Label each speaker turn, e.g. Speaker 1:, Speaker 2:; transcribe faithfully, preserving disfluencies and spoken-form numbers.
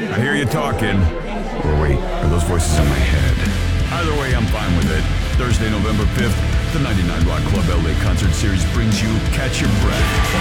Speaker 1: I hear you talking. Or wait, are those voices in my head? Either way, I'm fine with it. Thursday, November fifth, the ninety-nine Rock Club L A Concert Series brings you Catch Your Breath.